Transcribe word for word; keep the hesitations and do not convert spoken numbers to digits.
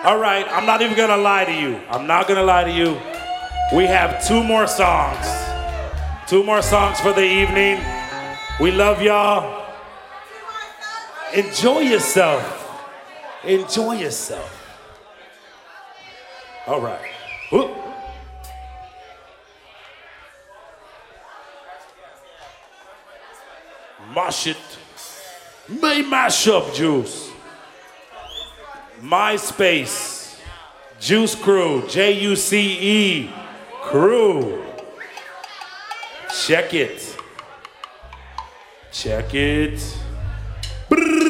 All right, I'm not even gonna lie to you. I'm not gonna lie to you. We have two more songs. Two more songs for the evening. We love y'all. Enjoy yourself. Enjoy yourself. All right. Whoop. Mash it. May mash up, Juice. MySpace. Juice Crew. J U C E. Crew. Check it. Check it.